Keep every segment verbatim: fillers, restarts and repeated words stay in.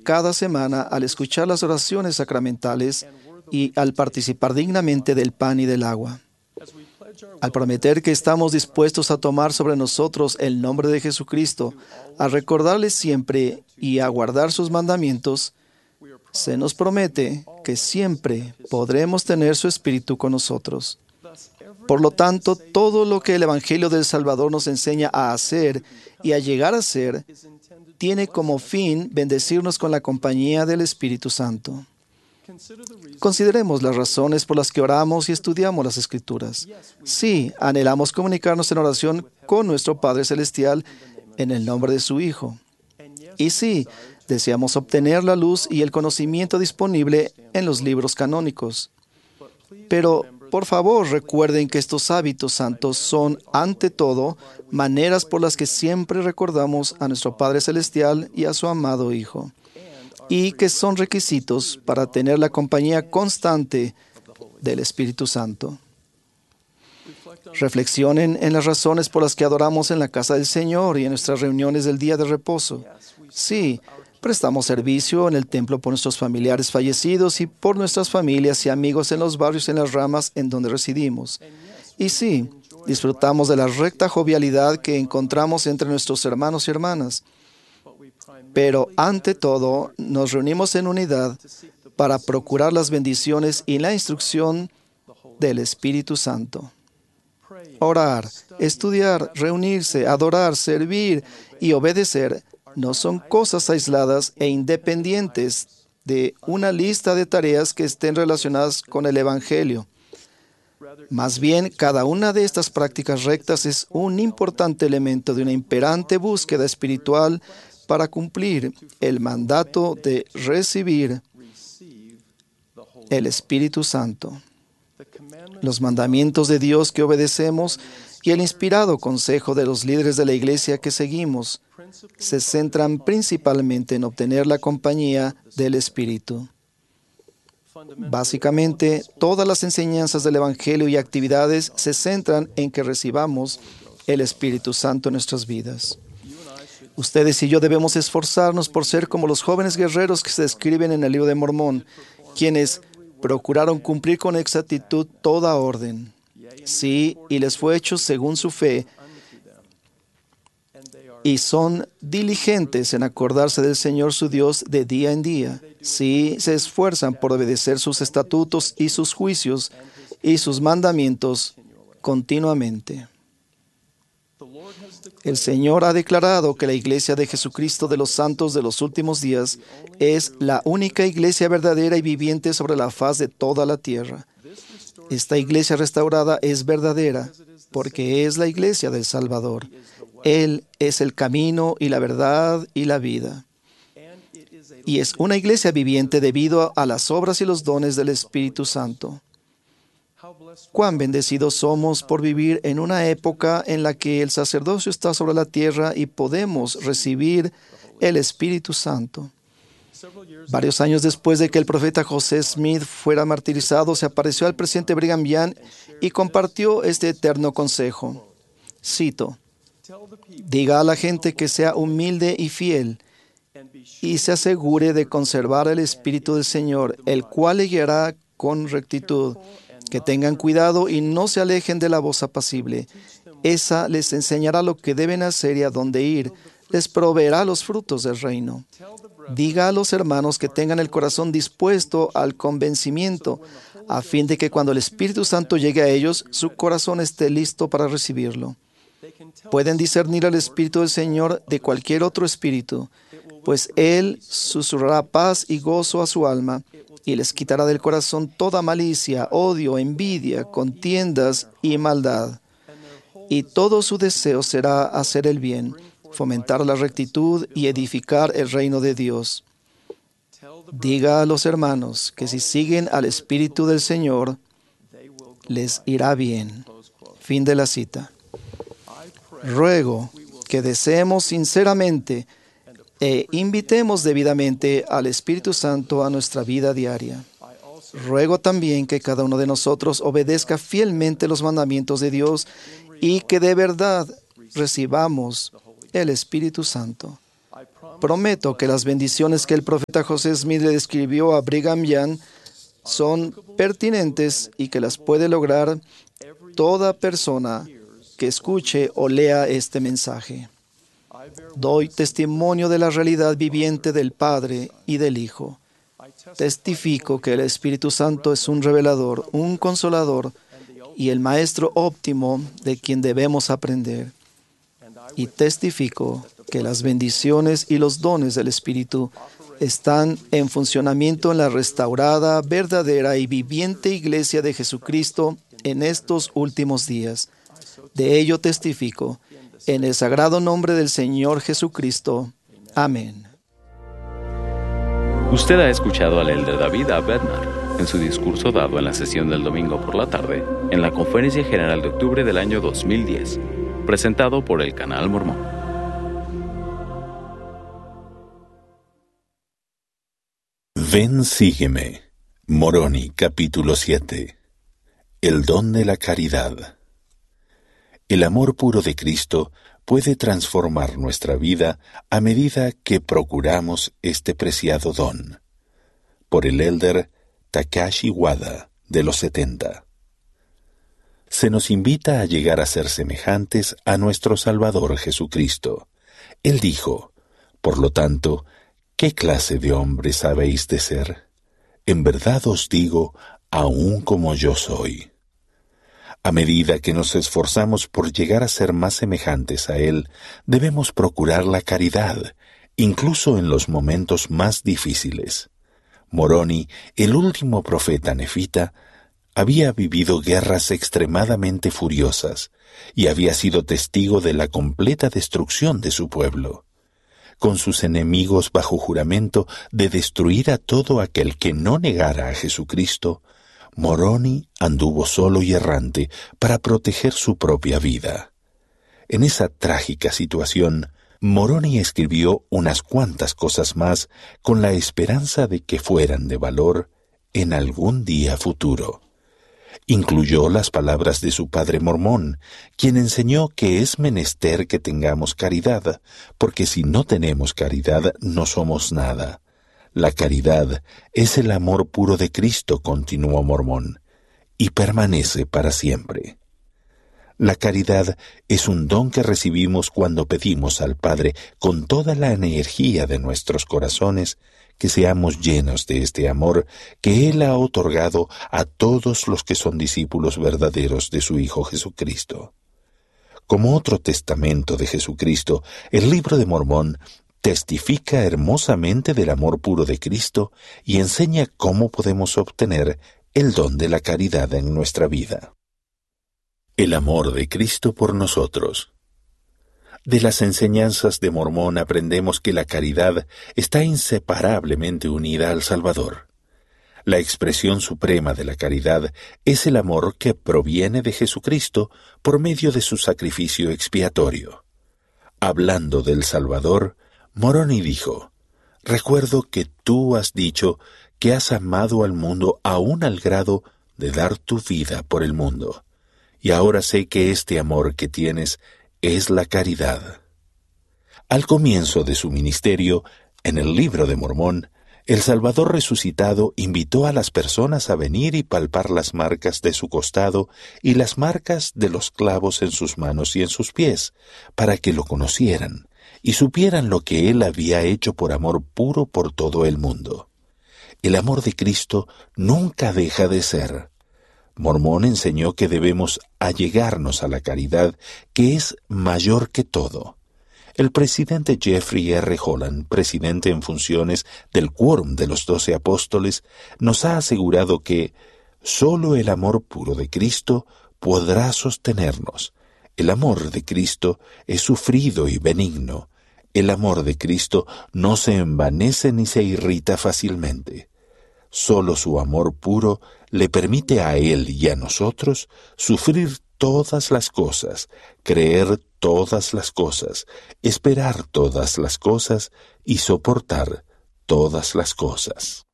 cada semana al escuchar las oraciones sacramentales y al participar dignamente del pan y del agua. Al prometer que estamos dispuestos a tomar sobre nosotros el nombre de Jesucristo, a recordarle siempre y a guardar sus mandamientos, se nos promete que siempre podremos tener su Espíritu con nosotros. Por lo tanto, todo lo que el Evangelio del Salvador nos enseña a hacer y a llegar a ser, tiene como fin bendecirnos con la compañía del Espíritu Santo. Consideremos las razones por las que oramos y estudiamos las Escrituras. Sí, anhelamos comunicarnos en oración con nuestro Padre Celestial en el nombre de su Hijo. Y sí, deseamos obtener la luz y el conocimiento disponible en los libros canónicos. Pero, por favor, recuerden que estos hábitos santos son, ante todo, maneras por las que siempre recordamos a nuestro Padre Celestial y a su amado Hijo, y que son requisitos para tener la compañía constante del Espíritu Santo. Reflexionen en las razones por las que adoramos en la casa del Señor y en nuestras reuniones del día de reposo. Sí, prestamos servicio en el templo por nuestros familiares fallecidos y por nuestras familias y amigos en los barrios y en las ramas en donde residimos. Y sí, disfrutamos de la recta jovialidad que encontramos entre nuestros hermanos y hermanas. Pero, ante todo, nos reunimos en unidad para procurar las bendiciones y la instrucción del Espíritu Santo. Orar, estudiar, reunirse, adorar, servir y obedecer no son cosas aisladas e independientes de una lista de tareas que estén relacionadas con el Evangelio. Más bien, cada una de estas prácticas rectas es un importante elemento de una imperante búsqueda espiritual para cumplir el mandato de recibir el Espíritu Santo. Los mandamientos de Dios que obedecemos y el inspirado consejo de los líderes de la Iglesia que seguimos se centran principalmente en obtener la compañía del Espíritu. Básicamente, todas las enseñanzas del Evangelio y actividades se centran en que recibamos el Espíritu Santo en nuestras vidas. Ustedes y yo debemos esforzarnos por ser como los jóvenes guerreros que se describen en el Libro de Mormón, quienes procuraron cumplir con exactitud toda orden. Sí, y les fue hecho según su fe, y son diligentes en acordarse del Señor su Dios de día en día. Sí, se esfuerzan por obedecer sus estatutos y sus juicios y sus mandamientos continuamente. El Señor ha declarado que la Iglesia de Jesucristo de los Santos de los últimos días es la única Iglesia verdadera y viviente sobre la faz de toda la tierra. Esta Iglesia restaurada es verdadera porque es la Iglesia del Salvador. Él es el camino y la verdad y la vida. Y es una Iglesia viviente debido a las obras y los dones del Espíritu Santo. Cuán bendecidos somos por vivir en una época en la que el sacerdocio está sobre la tierra y podemos recibir el Espíritu Santo. Varios años después de que el profeta José Smith fuera martirizado, se apareció al presidente Brigham Young y compartió este eterno consejo. Cito: diga a la gente que sea humilde y fiel y se asegure de conservar el Espíritu del Señor, el cual le guiará con rectitud. Que tengan cuidado y no se alejen de la voz apacible. Esa les enseñará lo que deben hacer y a dónde ir. Les proveerá los frutos del reino. Diga a los hermanos que tengan el corazón dispuesto al convencimiento, a fin de que cuando el Espíritu Santo llegue a ellos, su corazón esté listo para recibirlo. Pueden discernir al Espíritu del Señor de cualquier otro espíritu, pues Él susurrará paz y gozo a su alma, y les quitará del corazón toda malicia, odio, envidia, contiendas y maldad. Y todo su deseo será hacer el bien, fomentar la rectitud y edificar el reino de Dios. Diga a los hermanos que si siguen al Espíritu del Señor, les irá bien. Fin de la cita. Ruego que deseemos sinceramente e invitemos debidamente al Espíritu Santo a nuestra vida diaria. Ruego también que cada uno de nosotros obedezca fielmente los mandamientos de Dios y que de verdad recibamos el Espíritu Santo. Prometo que las bendiciones que el profeta José Smith le describió a Brigham Young son pertinentes y que las puede lograr toda persona que escuche o lea este mensaje. Doy testimonio de la realidad viviente del Padre y del Hijo. Testifico que el Espíritu Santo es un revelador, un consolador y el maestro óptimo de quien debemos aprender. Y testifico que las bendiciones y los dones del Espíritu están en funcionamiento en la restaurada, verdadera y viviente Iglesia de Jesucristo en estos últimos días. De ello testifico, en el sagrado nombre del Señor Jesucristo. Amén. Usted ha escuchado al elder David A. Bednar en su discurso dado en la sesión del domingo por la tarde en la Conferencia General de octubre del año dos mil diez, presentado por el Canal Mormón. Ven, sígueme. Moroni, capítulo siete. El don de la caridad. El amor puro de Cristo puede transformar nuestra vida a medida que procuramos este preciado don. Por el elder Takashi Wada, de los setenta. Se nos invita a llegar a ser semejantes a nuestro Salvador Jesucristo. Él dijo, por lo tanto, ¿qué clase de hombres habéis de ser? En verdad os digo, aun como yo soy. A medida que nos esforzamos por llegar a ser más semejantes a Él, debemos procurar la caridad, incluso en los momentos más difíciles. Moroni, el último profeta nefita, había vivido guerras extremadamente furiosas y había sido testigo de la completa destrucción de su pueblo. Con sus enemigos bajo juramento de destruir a todo aquel que no negara a Jesucristo, Moroni anduvo solo y errante para proteger su propia vida. En esa trágica situación, Moroni escribió unas cuantas cosas más con la esperanza de que fueran de valor en algún día futuro. Incluyó las palabras de su padre mormón, quien enseñó que es menester que tengamos caridad, porque si no tenemos caridad no somos nada. La caridad es el amor puro de Cristo, continuó Mormón, y permanece para siempre. La caridad es un don que recibimos cuando pedimos al Padre con toda la energía de nuestros corazones que seamos llenos de este amor que Él ha otorgado a todos los que son discípulos verdaderos de su Hijo Jesucristo. Como otro testamento de Jesucristo, el Libro de Mormón testifica hermosamente del amor puro de Cristo y enseña cómo podemos obtener el don de la caridad en nuestra vida. El amor de Cristo por nosotros. De las enseñanzas de Mormón aprendemos que la caridad está inseparablemente unida al Salvador. La expresión suprema de la caridad es el amor que proviene de Jesucristo por medio de su sacrificio expiatorio. Hablando del Salvador, Moroni dijo, «Recuerdo que tú has dicho que has amado al mundo aún al grado de dar tu vida por el mundo, y ahora sé que este amor que tienes es la caridad». Al comienzo de su ministerio, en el Libro de Mormón, el Salvador resucitado invitó a las personas a venir y palpar las marcas de su costado y las marcas de los clavos en sus manos y en sus pies, para que lo conocieran y supieran lo que Él había hecho por amor puro por todo el mundo. El amor de Cristo nunca deja de ser. Mormón enseñó que debemos allegarnos a la caridad, que es mayor que todo. El presidente Jeffrey R. Holland, presidente en funciones del Quórum de los Doce Apóstoles, nos ha asegurado que solo el amor puro de Cristo podrá sostenernos. El amor de Cristo es sufrido y benigno. El amor de Cristo no se envanece ni se irrita fácilmente. Solo su amor puro le permite a Él y a nosotros sufrir todas las cosas, creer todas las cosas, esperar todas las cosas y soportar todas las cosas.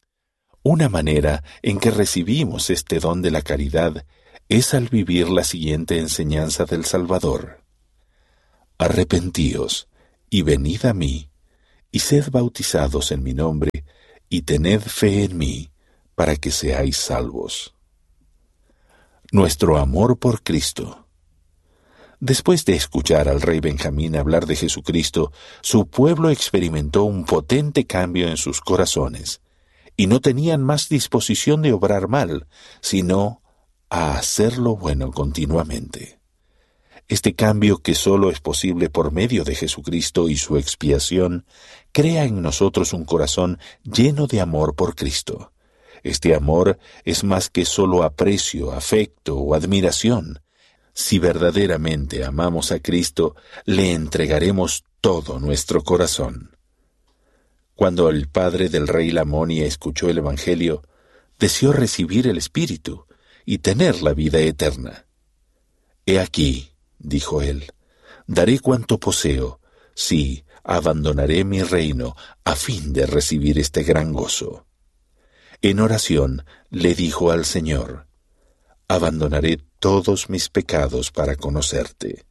Una manera en que recibimos este don de la caridad es al vivir la siguiente enseñanza del Salvador. Arrepentíos y venid a mí, y sed bautizados en mi nombre, y tened fe en mí, para que seáis salvos. Nuestro amor por Cristo. Después de escuchar al rey Benjamín hablar de Jesucristo, su pueblo experimentó un potente cambio en sus corazones, y no tenían más disposición de obrar mal, sino a hacer lo bueno continuamente. Este cambio, que solo es posible por medio de Jesucristo y su expiación, crea en nosotros un corazón lleno de amor por Cristo. Este amor es más que solo aprecio, afecto o admiración. Si verdaderamente amamos a Cristo, le entregaremos todo nuestro corazón. Cuando el padre del rey Lamonia escuchó el Evangelio, deseó recibir el Espíritu y tener la vida eterna. «He aquí», dijo él, «daré cuanto poseo, sí, abandonaré mi reino a fin de recibir este gran gozo». En oración le dijo al Señor, «Abandonaré todos mis pecados para conocerte».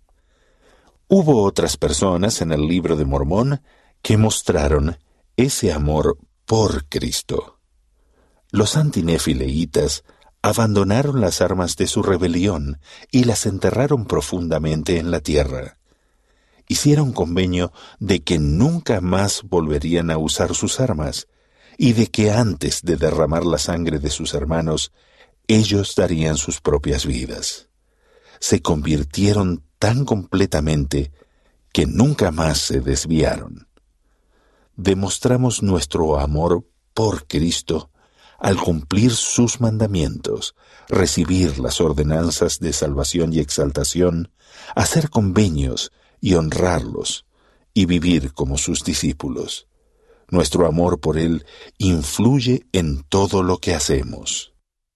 Hubo otras personas en el Libro de Mormón que mostraron ese amor por Cristo. Los antinefileitas abandonaron las armas de su rebelión y las enterraron profundamente en la tierra. Hicieron convenio de que nunca más volverían a usar sus armas y de que antes de derramar la sangre de sus hermanos, ellos darían sus propias vidas. Se convirtieron tan completamente que nunca más se desviaron. Demostramos nuestro amor por Cristo al cumplir sus mandamientos, recibir las ordenanzas de salvación y exaltación, hacer convenios y honrarlos, y vivir como sus discípulos. Nuestro amor por Él influye en todo lo que hacemos.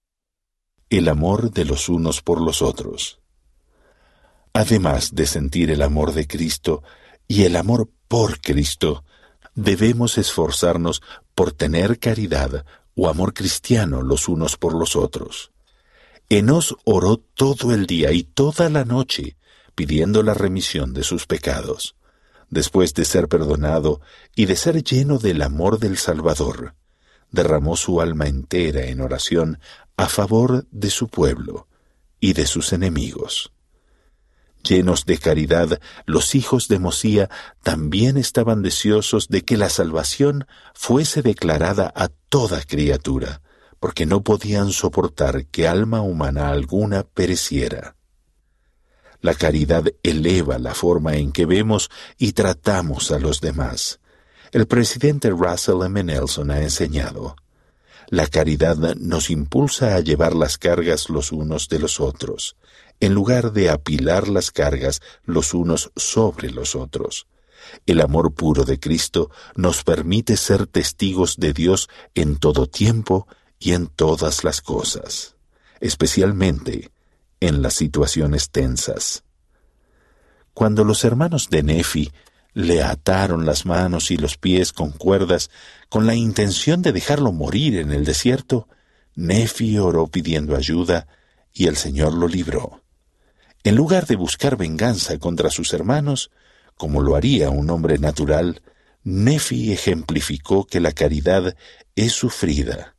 El amor de los unos por los otros. Además de sentir el amor de Cristo y el amor por Cristo, debemos esforzarnos por tener caridad o amor cristiano los unos por los otros. Enos oró todo el día y toda la noche, pidiendo la remisión de sus pecados. Después de ser perdonado y de ser lleno del amor del Salvador, derramó su alma entera en oración a favor de su pueblo y de sus enemigos. Llenos de caridad, los hijos de Mosía también estaban deseosos de que la salvación fuese declarada a toda criatura, porque no podían soportar que alma humana alguna pereciera. La caridad eleva la forma en que vemos y tratamos a los demás. El presidente Russell M. Nelson ha enseñado: la caridad nos impulsa a llevar las cargas los unos de los otros, en lugar de apilar las cargas los unos sobre los otros. El amor puro de Cristo nos permite ser testigos de Dios en todo tiempo y en todas las cosas, especialmente en las situaciones tensas. Cuando los hermanos de Nefi le ataron las manos y los pies con cuerdas con la intención de dejarlo morir en el desierto, Nefi oró pidiendo ayuda y el Señor lo libró. En lugar de buscar venganza contra sus hermanos, como lo haría un hombre natural, Nefi ejemplificó que la caridad es sufrida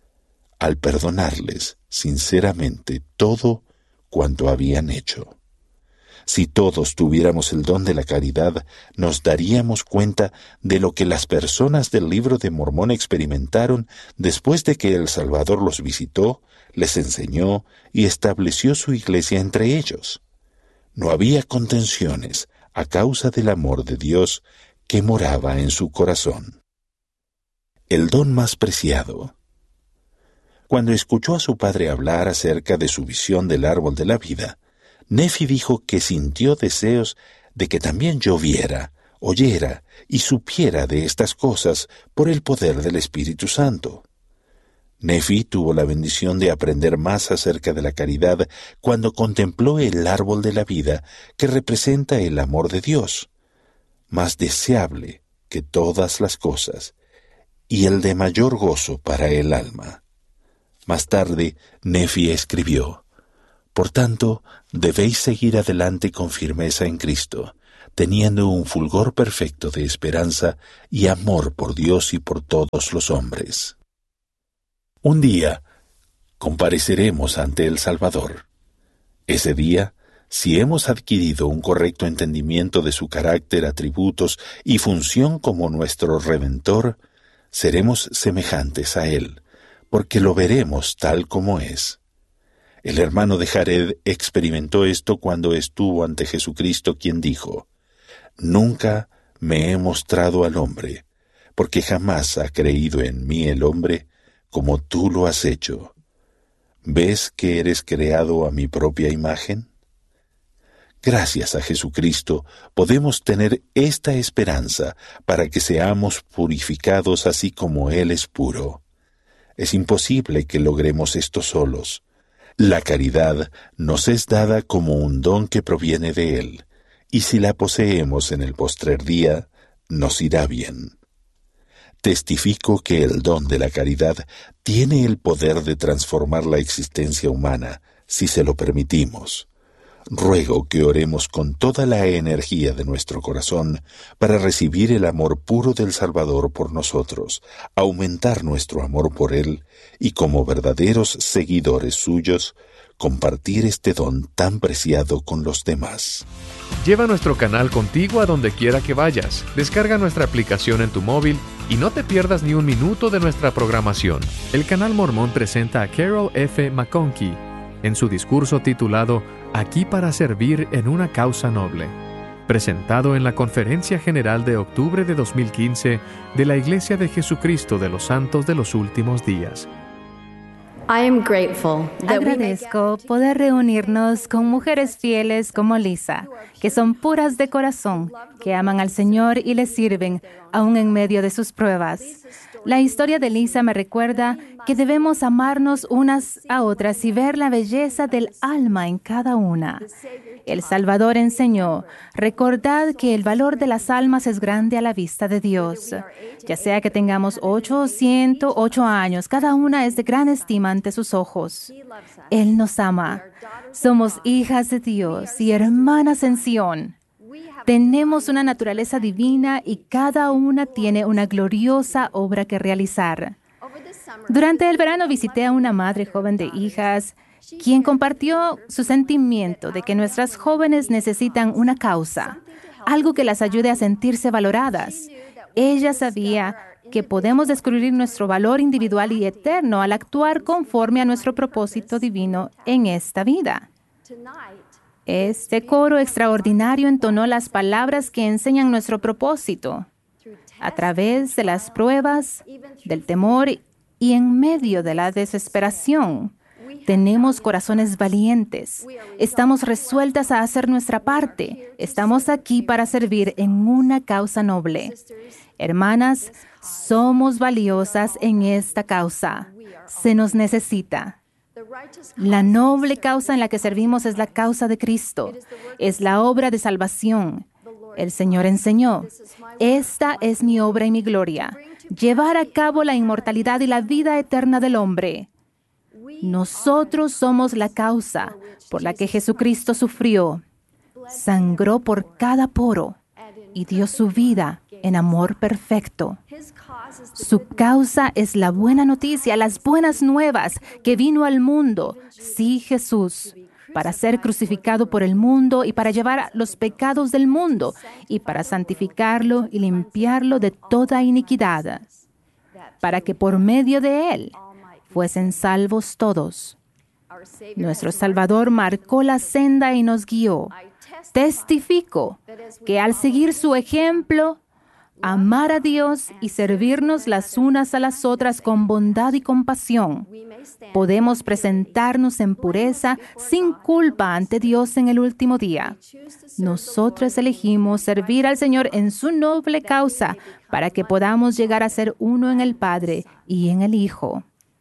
al perdonarles sinceramente todo cuanto habían hecho. Si todos tuviéramos el don de la caridad, nos daríamos cuenta de lo que las personas del Libro de Mormón experimentaron después de que el Salvador los visitó, les enseñó y estableció su iglesia entre ellos. No había contenciones a causa del amor de Dios que moraba en su corazón. El don más preciado. Cuando escuchó a su padre hablar acerca de su visión del árbol de la vida, Nefi dijo que sintió deseos de que también yo viera, oyera y supiera de estas cosas por el poder del Espíritu Santo. Nefi tuvo la bendición de aprender más acerca de la caridad cuando contempló el árbol de la vida que representa el amor de Dios, más deseable que todas las cosas, y el de mayor gozo para el alma. Más tarde, Nefi escribió: Por tanto, debéis seguir adelante con firmeza en Cristo, teniendo un fulgor perfecto de esperanza y amor por Dios y por todos los hombres. Un día compareceremos ante el Salvador. Ese día, si hemos adquirido un correcto entendimiento de su carácter, atributos y función como nuestro Redentor, seremos semejantes a Él, porque lo veremos tal como es. El hermano de Jared experimentó esto cuando estuvo ante Jesucristo, quien dijo: «Nunca me he mostrado al hombre, porque jamás ha creído en mí el hombre como tú lo has hecho. ¿Ves que eres creado a mi propia imagen?». Gracias a Jesucristo podemos tener esta esperanza para que seamos purificados así como Él es puro. Es imposible que logremos esto solos. La caridad nos es dada como un don que proviene de Él, y si la poseemos en el postrer día, nos irá bien. Testifico que el don de la caridad tiene el poder de transformar la existencia humana, si se lo permitimos. Ruego que oremos con toda la energía de nuestro corazón para recibir el amor puro del Salvador por nosotros, aumentar nuestro amor por Él y, como verdaderos seguidores suyos, compartir este don tan preciado con los demás. Lleva nuestro canal contigo a donde quiera que vayas. Descarga nuestra aplicación en tu móvil y no te pierdas ni un minuto de nuestra programación. El Canal Mormón presenta a Carol F. McConkie en su discurso titulado Aquí para servir en una causa noble, presentado en la Conferencia General de octubre de dos mil quince de la Iglesia de Jesucristo de los Santos de los Últimos Días. Agradezco poder reunirnos con mujeres fieles como Lisa, que son puras de corazón, que aman al Señor y le sirven, aún en medio de sus pruebas. La historia de Lisa me recuerda que debemos amarnos unas a otras y ver la belleza del alma en cada una. El Salvador enseñó: recordad que el valor de las almas es grande a la vista de Dios. Ya sea que tengamos ocho o ciento ocho años, cada una es de gran estima ante sus ojos. Él nos ama. Somos hijas de Dios y hermanas en Sión. Tenemos una naturaleza divina y cada una tiene una gloriosa obra que realizar. Durante el verano visité a una madre joven de hijas, quien compartió su sentimiento de que nuestras jóvenes necesitan una causa, algo que las ayude a sentirse valoradas. Ella sabía que podemos descubrir nuestro valor individual y eterno al actuar conforme a nuestro propósito divino en esta vida. Este coro extraordinario entonó las palabras que enseñan nuestro propósito. A través de las pruebas, del temor y en medio de la desesperación, tenemos corazones valientes. Estamos resueltas a hacer nuestra parte. Estamos aquí para servir en una causa noble. Hermanas, somos valiosas en esta causa. Se nos necesita. La noble causa en la que servimos es la causa de Cristo. Es la obra de salvación. El Señor enseñó: esta es mi obra y mi gloria, llevar a cabo la inmortalidad y la vida eterna del hombre. Nosotros somos la causa por la que Jesucristo sufrió, sangró por cada poro y dio su vida en amor perfecto. Su causa es la buena noticia, las buenas nuevas, que vino al mundo, sí, Jesús, para ser crucificado por el mundo y para llevar los pecados del mundo y para santificarlo y limpiarlo de toda iniquidad, para que por medio de él fuesen salvos todos. Nuestro Salvador marcó la senda y nos guió. Testifico que al seguir su ejemplo, amar a Dios y servirnos las unas a las otras con bondad y compasión, podemos presentarnos en pureza, sin culpa ante Dios en el último día. Nosotros elegimos servir al Señor en su noble causa para que podamos llegar a ser uno en el Padre y en el Hijo.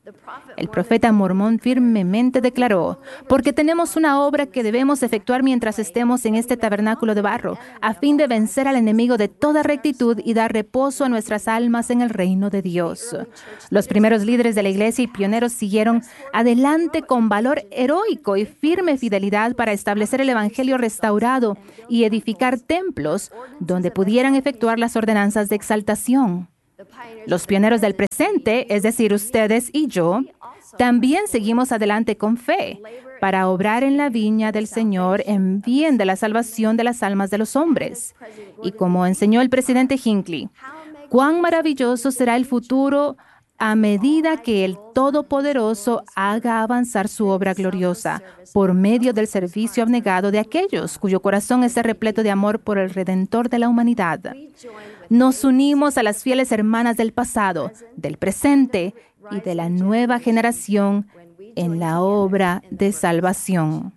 El profeta Mormón firmemente declaró: porque tenemos una obra que debemos efectuar mientras estemos en este tabernáculo de barro, a fin de vencer al enemigo de toda rectitud y dar reposo a nuestras almas en el reino de Dios. Los primeros líderes de la iglesia y pioneros siguieron adelante con valor heroico y firme fidelidad para establecer el evangelio restaurado y edificar templos donde pudieran efectuar las ordenanzas de exaltación. Los pioneros del presente, es decir, ustedes y yo, también seguimos adelante con fe para obrar en la viña del Señor en bien de la salvación de las almas de los hombres. Y como enseñó el presidente Hinckley, cuán maravilloso será el futuro a medida que el Todopoderoso haga avanzar su obra gloriosa por medio del servicio abnegado de aquellos cuyo corazón esté repleto de amor por el Redentor de la humanidad. Nos unimos a las fieles hermanas del pasado, del presente y de la nueva generación en la obra de salvación.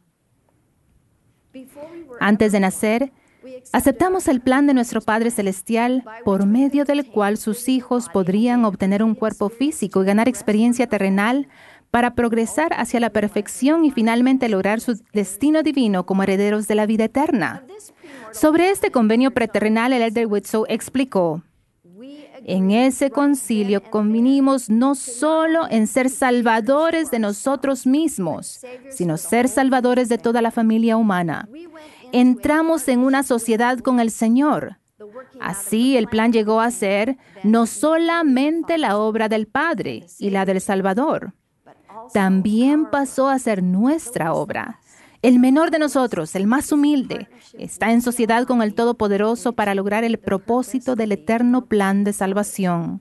Antes de nacer, aceptamos el plan de nuestro Padre Celestial por medio del cual sus hijos podrían obtener un cuerpo físico y ganar experiencia terrenal para progresar hacia la perfección y finalmente lograr su destino divino como herederos de la vida eterna. Sobre este convenio preterrenal, el elder Widtsoe explicó: en ese concilio convinimos no solo en ser salvadores de nosotros mismos, sino ser salvadores de toda la familia humana. Entramos en una sociedad con el Señor. Así, el plan llegó a ser no solamente la obra del Padre y la del Salvador, también pasó a ser nuestra obra. El menor de nosotros, el más humilde, está en sociedad con el Todopoderoso para lograr el propósito del eterno plan de salvación.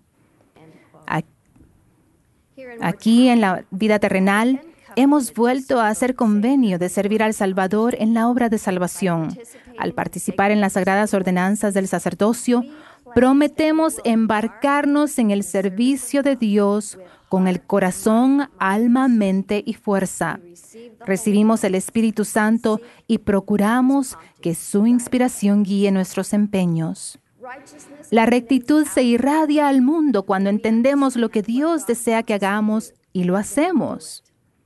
Aquí, en la vida terrenal, hemos vuelto a hacer convenio de servir al Salvador en la obra de salvación. Al participar en las sagradas ordenanzas del sacerdocio, prometemos embarcarnos en el servicio de Dios con el corazón, alma, mente y fuerza. Recibimos el Espíritu Santo y procuramos que su inspiración guíe nuestros empeños. La rectitud se irradia al mundo cuando entendemos lo que Dios desea que hagamos y lo hacemos.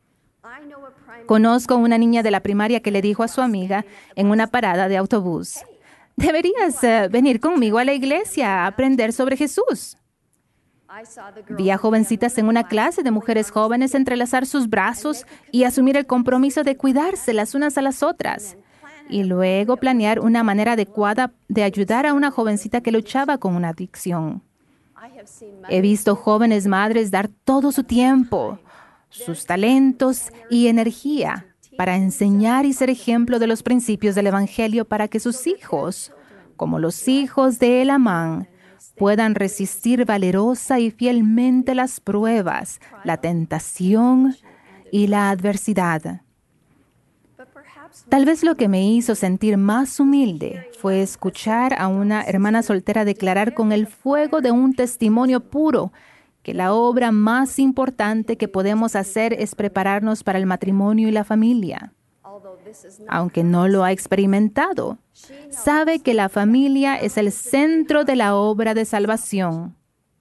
Conozco una niña de la primaria que le dijo a su amiga en una parada de autobús: deberías uh, venir conmigo a la iglesia a aprender sobre Jesús. Vi a jovencitas en una clase de mujeres jóvenes entrelazar sus brazos y asumir el compromiso de cuidarse las unas a las otras, y luego planear una manera adecuada de ayudar a una jovencita que luchaba con una adicción. He visto jóvenes madres dar todo su tiempo, sus talentos y energía para enseñar y ser ejemplo de los principios del Evangelio para que sus hijos, como los hijos de Elamán, puedan resistir valerosa y fielmente las pruebas, la tentación y la adversidad. Tal vez lo que me hizo sentir más humilde fue escuchar a una hermana soltera declarar con el fuego de un testimonio puro que la obra más importante que podemos hacer es prepararnos para el matrimonio y la familia. Aunque no lo ha experimentado, sabe que la familia es el centro de la obra de salvación.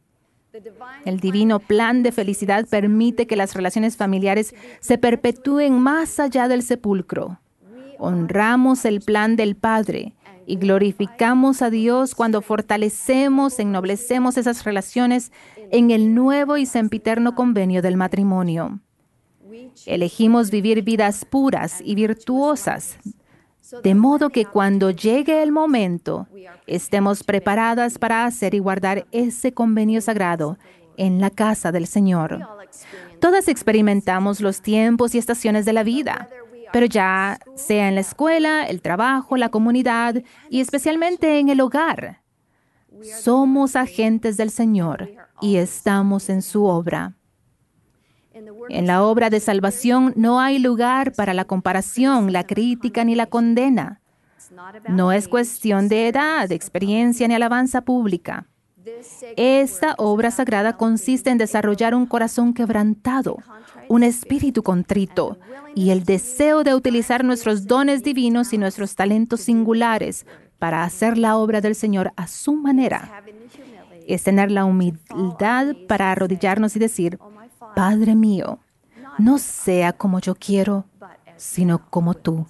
El divino plan de felicidad permite que las relaciones familiares se perpetúen más allá del sepulcro. Honramos el plan del Padre y glorificamos a Dios cuando fortalecemos, ennoblecemos esas relaciones en el nuevo y sempiterno convenio del matrimonio. Elegimos vivir vidas puras y virtuosas, de modo que cuando llegue el momento, estemos preparadas para hacer y guardar ese convenio sagrado en la casa del Señor. Todas experimentamos los tiempos y estaciones de la vida, pero ya sea en la escuela, el trabajo, la comunidad y especialmente en el hogar, somos agentes del Señor y estamos en su obra. En la obra de salvación no hay lugar para la comparación, la crítica ni la condena. No es cuestión de edad, de experiencia ni alabanza pública. Esta obra sagrada consiste en desarrollar un corazón quebrantado, un espíritu contrito y el deseo de utilizar nuestros dones divinos y nuestros talentos singulares para hacer la obra del Señor a su manera. Es tener la humildad para arrodillarnos y decir: Padre mío, no sea como yo quiero, sino como tú.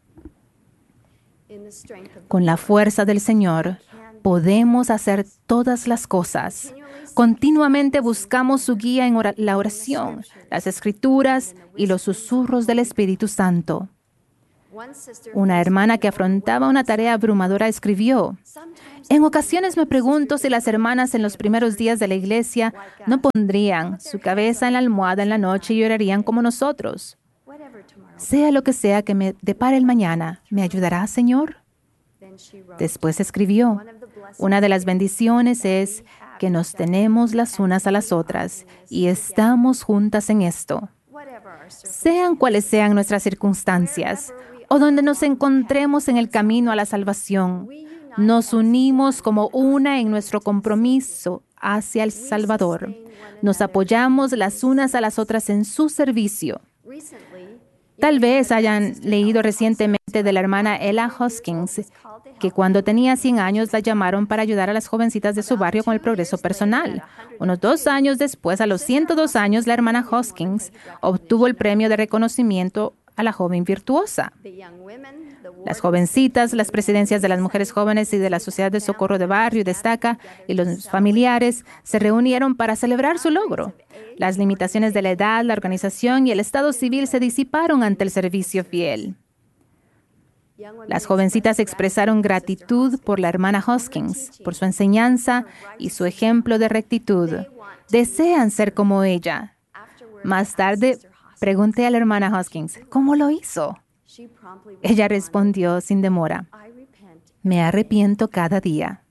Con la fuerza del Señor, podemos hacer todas las cosas. Continuamente buscamos su guía en ora- la oración, las Escrituras y los susurros del Espíritu Santo. Una hermana que afrontaba una tarea abrumadora escribió: en ocasiones me pregunto si las hermanas en los primeros días de la iglesia no pondrían su cabeza en la almohada en la noche y orarían como nosotros. Sea lo que sea que me depare el mañana, ¿me ayudará, Señor? Después escribió: una de las bendiciones es que nos tenemos las unas a las otras y estamos juntas en esto. Sean cuales sean nuestras circunstancias o donde nos encontremos en el camino a la salvación, nos unimos como una en nuestro compromiso hacia el Salvador. Nos apoyamos las unas a las otras en su servicio. Tal vez hayan leído recientemente de la hermana Ella Hoskins, que cuando tenía cien años la llamaron para ayudar a las jovencitas de su barrio con el progreso personal. Unos dos años después, a los ciento dos años, la hermana Hoskins obtuvo el premio de reconocimiento a la joven virtuosa. Las jovencitas, las presidencias de las mujeres jóvenes y de la Sociedad de Socorro de Barrio y Destaca y los familiares se reunieron para celebrar su logro. Las limitaciones de la edad, la organización y el estado civil se disiparon ante el servicio fiel. Las jovencitas expresaron gratitud por la hermana Hoskins, por su enseñanza y su ejemplo de rectitud. Desean ser como ella. Más tarde, pregunté a la hermana Hoskins, ¿cómo lo hizo? Ella respondió sin demora: me arrepiento cada día.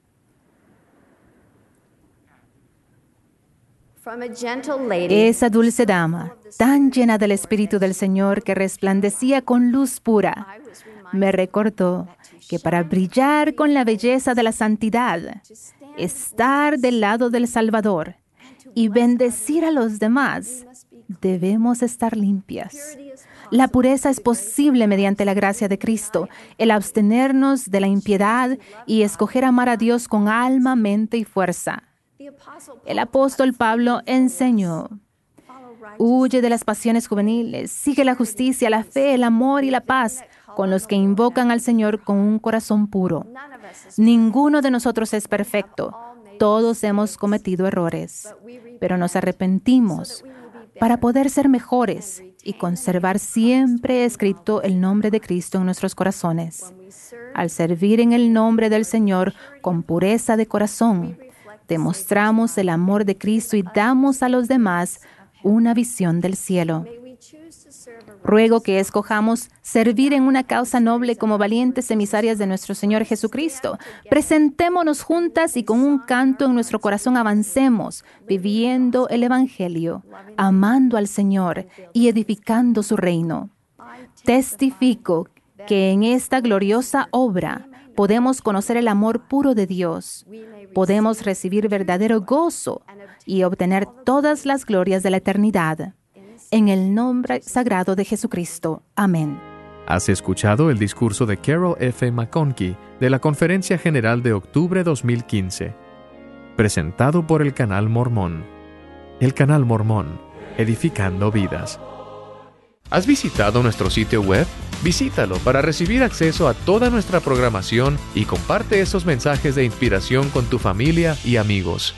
Esa dulce dama, tan llena del Espíritu del Señor que resplandecía con luz pura, me recordó que para brillar con la belleza de la santidad, estar del lado del Salvador y bendecir a los demás, debemos estar limpias. La pureza es posible mediante la gracia de Cristo, el abstenernos de la impiedad y escoger amar a Dios con alma, mente y fuerza. El apóstol Pablo enseñó: huye de las pasiones juveniles, sigue la justicia, la fe, el amor y la paz con los que invocan al Señor con un corazón puro. Ninguno de nosotros es perfecto. Todos hemos cometido errores, pero nos arrepentimos para poder ser mejores y conservar siempre escrito el nombre de Cristo en nuestros corazones. Al servir en el nombre del Señor con pureza de corazón, demostramos el amor de Cristo y damos a los demás una visión del cielo. Ruego que escojamos servir en una causa noble como valientes emisarias de nuestro Señor Jesucristo. Presentémonos juntas y con un canto en nuestro corazón avancemos, viviendo el Evangelio, amando al Señor y edificando su reino. Testifico que en esta gloriosa obra podemos conocer el amor puro de Dios, podemos recibir verdadero gozo y obtener todas las glorias de la eternidad. En el nombre sagrado de Jesucristo. Amén. Has escuchado el discurso de Carol F. McConkie de la Conferencia General de octubre dos mil quince, presentado por el Canal Mormón. El Canal Mormón, edificando vidas. ¿Has visitado nuestro sitio web? Visítalo para recibir acceso a toda nuestra programación y comparte esos mensajes de inspiración con tu familia y amigos.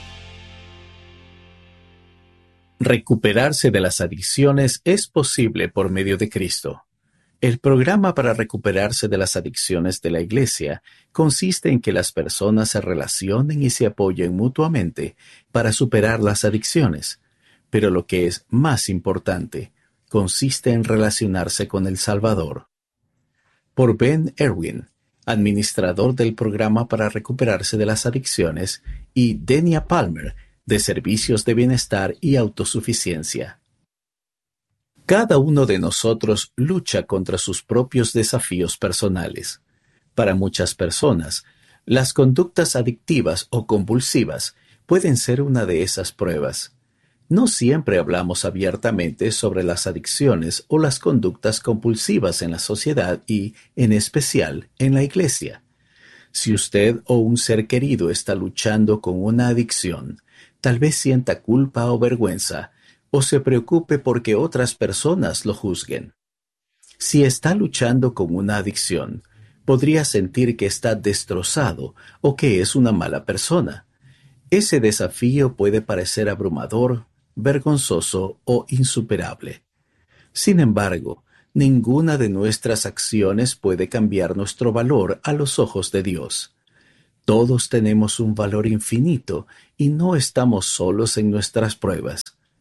Recuperarse de las adicciones es posible por medio de Cristo. El programa para recuperarse de las adicciones de la Iglesia consiste en que las personas se relacionen y se apoyen mutuamente para superar las adicciones, pero lo que es más importante, consiste en relacionarse con el Salvador. Por Ben Erwin, administrador del programa para recuperarse de las adicciones, y Denia Palmer, de Servicios de Bienestar y Autosuficiencia. Cada uno de nosotros lucha contra sus propios desafíos personales. Para muchas personas, las conductas adictivas o compulsivas pueden ser una de esas pruebas. No siempre hablamos abiertamente sobre las adicciones o las conductas compulsivas en la sociedad y, en especial, en la iglesia. Si usted o un ser querido está luchando con una adicción, tal vez sienta culpa o vergüenza, o se preocupe porque otras personas lo juzguen. Si está luchando con una adicción, podría sentir que está destrozado o que es una mala persona. Ese desafío puede parecer abrumador, vergonzoso o insuperable. Sin embargo, ninguna de nuestras acciones puede cambiar nuestro valor a los ojos de Dios. Todos tenemos un valor infinito y no estamos solos en nuestras pruebas.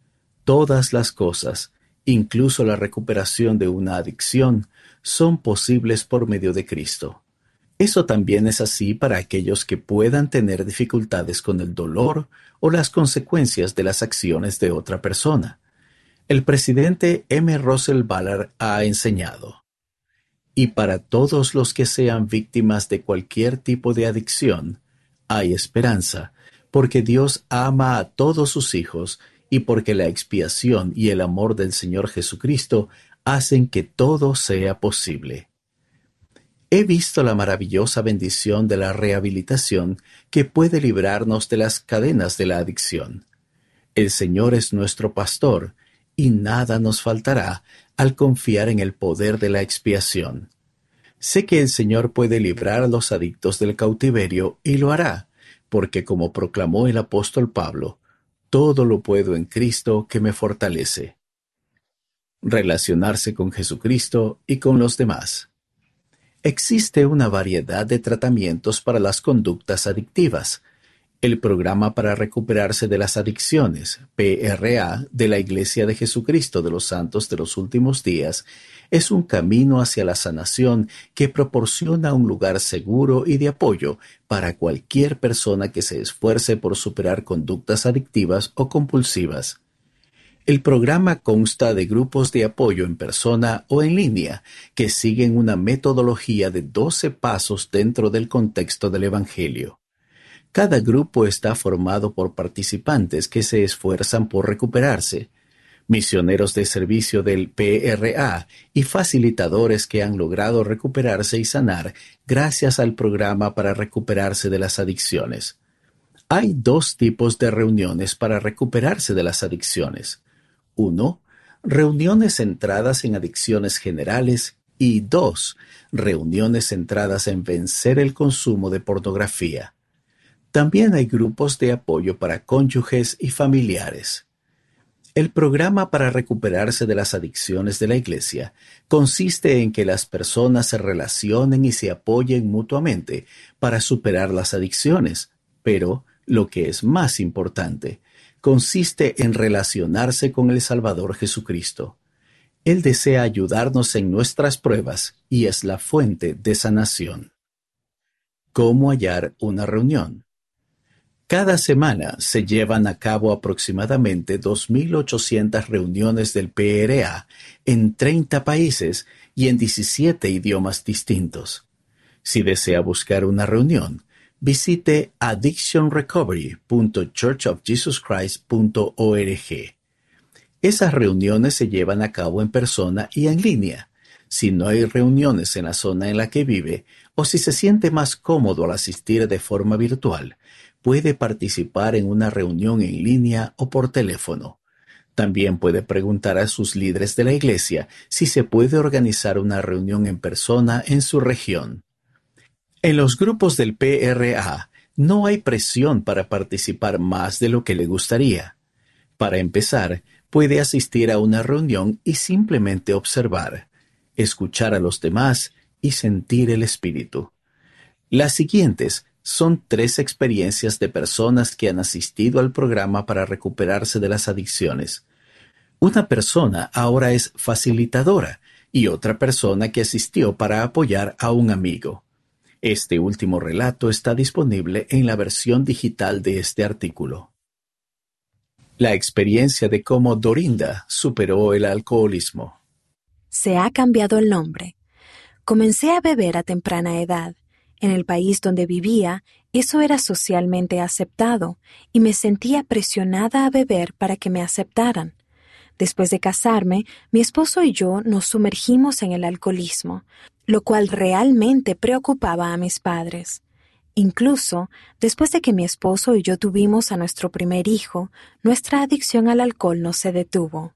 Todas las cosas, incluso la recuperación de una adicción, son posibles por medio de Cristo. Eso también es así para aquellos que puedan tener dificultades con el dolor o las consecuencias de las acciones de otra persona. El presidente M. Russell Ballard ha enseñado: y para todos los que sean víctimas de cualquier tipo de adicción, hay esperanza, porque Dios ama a todos sus hijos y porque la expiación y el amor del Señor Jesucristo hacen que todo sea posible. He visto la maravillosa bendición de la rehabilitación que puede librarnos de las cadenas de la adicción. El Señor es nuestro pastor, y nada nos faltará al confiar en el poder de la expiación. Sé que el Señor puede librar a los adictos del cautiverio y lo hará, porque como proclamó el apóstol Pablo, todo lo puedo en Cristo que me fortalece. Relacionarse con Jesucristo y con los demás. Existe una variedad de tratamientos para las conductas adictivas. El Programa para Recuperarse de las Adicciones, P R A, de la Iglesia de Jesucristo de los Santos de los Últimos Días, es un camino hacia la sanación que proporciona un lugar seguro y de apoyo para cualquier persona que se esfuerce por superar conductas adictivas o compulsivas. El programa consta de grupos de apoyo en persona o en línea que siguen una metodología de doce pasos dentro del contexto del Evangelio. Cada grupo está formado por participantes que se esfuerzan por recuperarse, misioneros de servicio del P R A y facilitadores que han logrado recuperarse y sanar gracias al Programa para Recuperarse de las Adicciones. Hay dos tipos de reuniones para recuperarse de las adicciones. Uno, reuniones centradas en adicciones generales y dos, reuniones centradas en vencer el consumo de pornografía. También hay grupos de apoyo para cónyuges y familiares. El Programa para Recuperarse de las Adicciones de la Iglesia consiste en que las personas se relacionen y se apoyen mutuamente para superar las adicciones, pero, lo que es más importante, consiste en relacionarse con el Salvador Jesucristo. Él desea ayudarnos en nuestras pruebas y es la fuente de sanación. ¿Cómo hallar una reunión? Cada semana se llevan a cabo aproximadamente dos mil ochocientas reuniones del P R A en treinta países y en diecisiete idiomas distintos. Si desea buscar una reunión, visite addiction recovery punto church of jesus christ punto org. Esas reuniones se llevan a cabo en persona y en línea. Si no hay reuniones en la zona en la que vive, o si se siente más cómodo al asistir de forma virtual, puede participar en una reunión en línea o por teléfono. También puede preguntar a sus líderes de la iglesia si se puede organizar una reunión en persona en su región. En los grupos del P R A no hay presión para participar más de lo que le gustaría. Para empezar, puede asistir a una reunión y simplemente observar, escuchar a los demás y sentir el espíritu. Las siguientes son tres experiencias de personas que han asistido al programa para recuperarse de las adicciones. Una persona ahora es facilitadora y otra persona que asistió para apoyar a un amigo. Este último relato está disponible en la versión digital de este artículo. La experiencia de cómo Dorinda superó el alcoholismo. Se ha cambiado el nombre. Comencé a beber a temprana edad. En el país donde vivía, eso era socialmente aceptado y me sentía presionada a beber para que me aceptaran. Después de casarme, mi esposo y yo nos sumergimos en el alcoholismo, lo cual realmente preocupaba a mis padres. Incluso, después de que mi esposo y yo tuvimos a nuestro primer hijo, nuestra adicción al alcohol no se detuvo.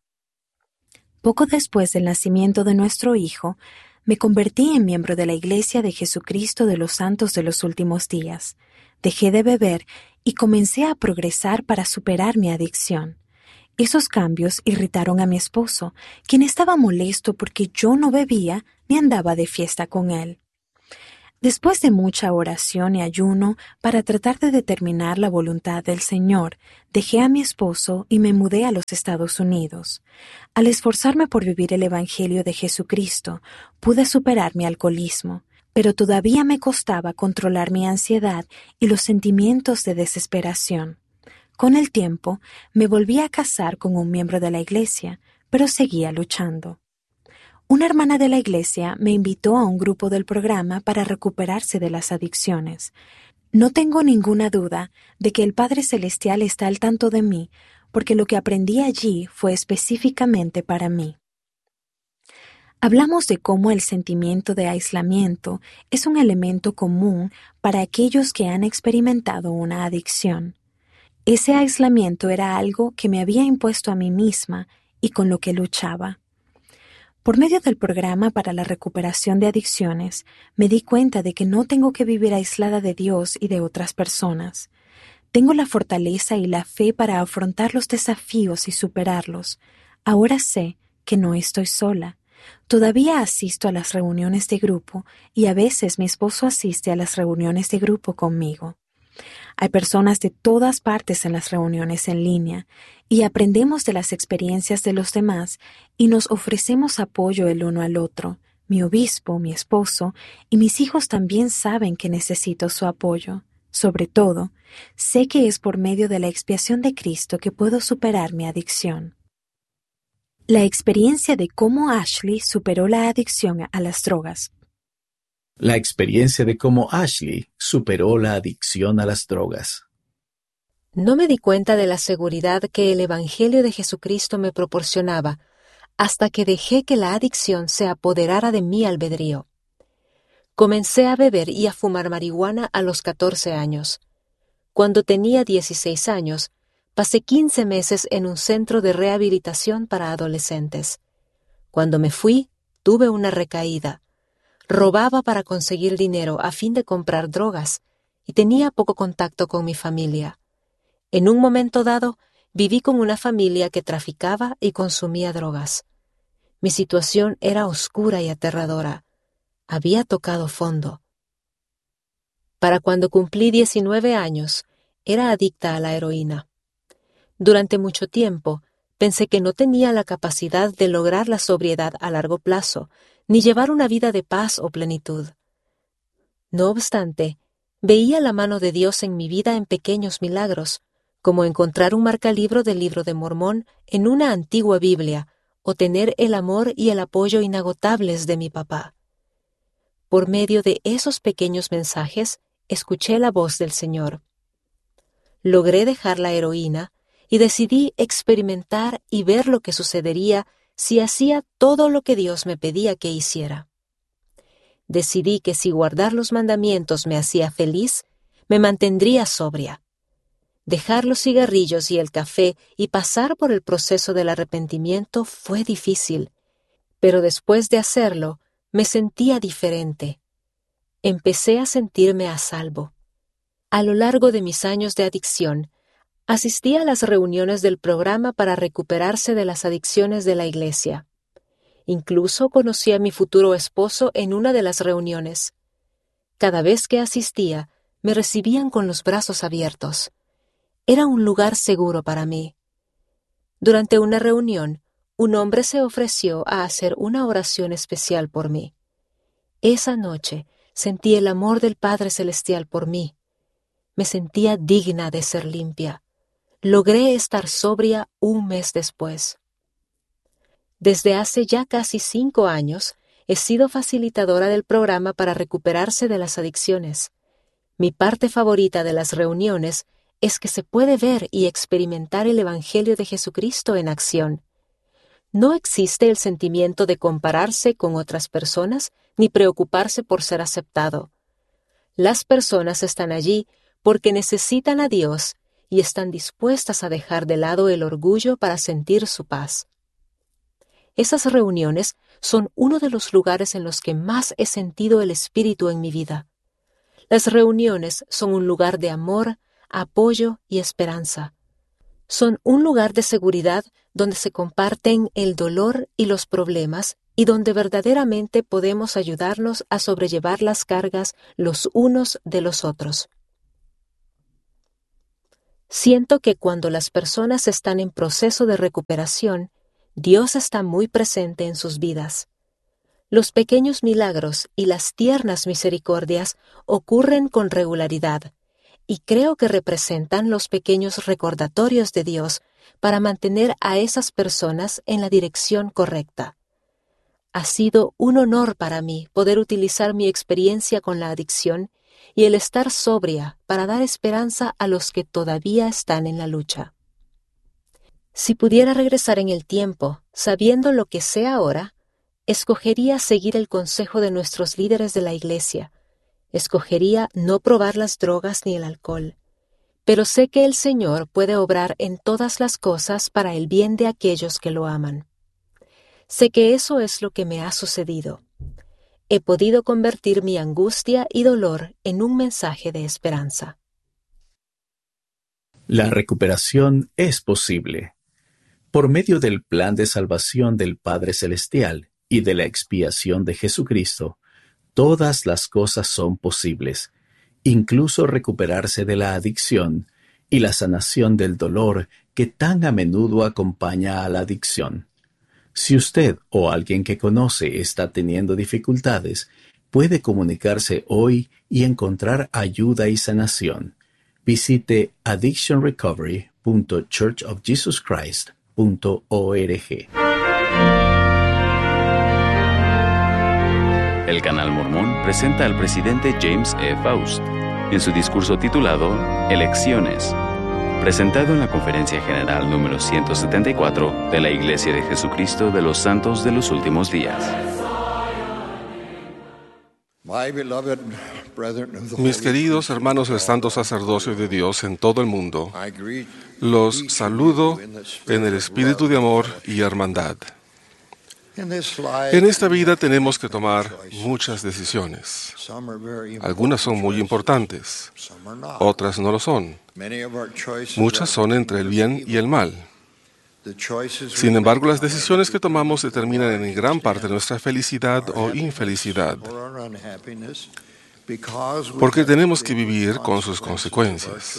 Poco después del nacimiento de nuestro hijo, me convertí en miembro de la Iglesia de Jesucristo de los Santos de los Últimos Días. Dejé de beber y comencé a progresar para superar mi adicción. Esos cambios irritaron a mi esposo, quien estaba molesto porque yo no bebía ni andaba de fiesta con él. Después de mucha oración y ayuno para tratar de determinar la voluntad del Señor, dejé a mi esposo y me mudé a los Estados Unidos. Al esforzarme por vivir el Evangelio de Jesucristo, pude superar mi alcoholismo, pero todavía me costaba controlar mi ansiedad y los sentimientos de desesperación. Con el tiempo, me volví a casar con un miembro de la iglesia, pero seguía luchando. Una hermana de la iglesia me invitó a un grupo del programa para recuperarse de las adicciones. No tengo ninguna duda de que el Padre Celestial está al tanto de mí, porque lo que aprendí allí fue específicamente para mí. Hablamos de cómo el sentimiento de aislamiento es un elemento común para aquellos que han experimentado una adicción. Ese aislamiento era algo que me había impuesto a mí misma y con lo que luchaba. Por medio del programa para la recuperación de adicciones, me di cuenta de que no tengo que vivir aislada de Dios y de otras personas. Tengo la fortaleza y la fe para afrontar los desafíos y superarlos. Ahora sé que no estoy sola. Todavía asisto a las reuniones de grupo y a veces mi esposo asiste a las reuniones de grupo conmigo. Hay personas de todas partes en las reuniones en línea y aprendemos de las experiencias de los demás y nos ofrecemos apoyo el uno al otro. Mi obispo, mi esposo y mis hijos también saben que necesito su apoyo. Sobre todo, sé que es por medio de la expiación de Cristo que puedo superar mi adicción. La experiencia de cómo Ashley superó la adicción a las drogas. La experiencia de cómo Ashley superó la adicción a las drogas. No me di cuenta de la seguridad que el Evangelio de Jesucristo me proporcionaba hasta que dejé que la adicción se apoderara de mi albedrío. Comencé a beber y a fumar marihuana a los catorce años. Cuando tenía dieciséis años, pasé quince meses en un centro de rehabilitación para adolescentes. Cuando me fui, tuve una recaída. Robaba para conseguir dinero a fin de comprar drogas y tenía poco contacto con mi familia. En un momento dado, viví con una familia que traficaba y consumía drogas. Mi situación era oscura y aterradora. Había tocado fondo. Para cuando cumplí diecinueve años, era adicta a la heroína. Durante mucho tiempo, pensé que no tenía la capacidad de lograr la sobriedad a largo plazo, ni llevar una vida de paz o plenitud. No obstante, veía la mano de Dios en mi vida en pequeños milagros, como encontrar un marcalibro del Libro de Mormón en una antigua Biblia, o tener el amor y el apoyo inagotables de mi papá. Por medio de esos pequeños mensajes, escuché la voz del Señor. Logré dejar la heroína y decidí experimentar y ver lo que sucedería si hacía todo lo que Dios me pedía que hiciera. Decidí que si guardar los mandamientos me hacía feliz, me mantendría sobria. Dejar los cigarrillos y el café y pasar por el proceso del arrepentimiento fue difícil, pero después de hacerlo, me sentía diferente. Empecé a sentirme a salvo. A lo largo de mis años de adicción, asistí a las reuniones del programa para recuperarse de las adicciones de la iglesia. Incluso conocí a mi futuro esposo en una de las reuniones. Cada vez que asistía, me recibían con los brazos abiertos. Era un lugar seguro para mí. Durante una reunión, un hombre se ofreció a hacer una oración especial por mí. Esa noche sentí el amor del Padre Celestial por mí. Me sentía digna de ser limpia. Logré estar sobria un mes después. Desde hace ya casi cinco años, he sido facilitadora del programa para recuperarse de las adicciones. Mi parte favorita de las reuniones es que se puede ver y experimentar el Evangelio de Jesucristo en acción. No existe el sentimiento de compararse con otras personas ni preocuparse por ser aceptado. Las personas están allí porque necesitan a Dios y están dispuestas a dejar de lado el orgullo para sentir su paz. Esas reuniones son uno de los lugares en los que más he sentido el Espíritu en mi vida. Las reuniones son un lugar de amor, apoyo y esperanza. Son un lugar de seguridad donde se comparten el dolor y los problemas y donde verdaderamente podemos ayudarnos a sobrellevar las cargas los unos de los otros. Siento que cuando las personas están en proceso de recuperación, Dios está muy presente en sus vidas. Los pequeños milagros y las tiernas misericordias ocurren con regularidad, y creo que representan los pequeños recordatorios de Dios para mantener a esas personas en la dirección correcta. Ha sido un honor para mí poder utilizar mi experiencia con la adicción y el estar sobria para dar esperanza a los que todavía están en la lucha. Si pudiera regresar en el tiempo, sabiendo lo que sé ahora, escogería seguir el consejo de nuestros líderes de la iglesia. Escogería no probar las drogas ni el alcohol. Pero sé que el Señor puede obrar en todas las cosas para el bien de aquellos que lo aman. Sé que eso es lo que me ha sucedido. He podido convertir mi angustia y dolor en un mensaje de esperanza. La recuperación es posible. Por medio del plan de salvación del Padre Celestial y de la expiación de Jesucristo, todas las cosas son posibles, incluso recuperarse de la adicción y la sanación del dolor que tan a menudo acompaña a la adicción. Si usted o alguien que conoce está teniendo dificultades, puede comunicarse hoy y encontrar ayuda y sanación. Visite addiction recovery punto church of jesus christ punto org. El Canal Mormón presenta al presidente James E. Faust en su discurso titulado Elecciones, presentado en la Conferencia General número ciento setenta y cuatro de la Iglesia de Jesucristo de los Santos de los Últimos Días. Mis queridos hermanos del Santo Sacerdocio de Dios en todo el mundo, los saludo en el espíritu de amor y hermandad. En esta vida tenemos que tomar muchas decisiones. Algunas son muy importantes, otras no lo son. Muchas son entre el bien y el mal. Sin embargo, las decisiones que tomamos determinan en gran parte nuestra felicidad o infelicidad, porque tenemos que vivir con sus consecuencias.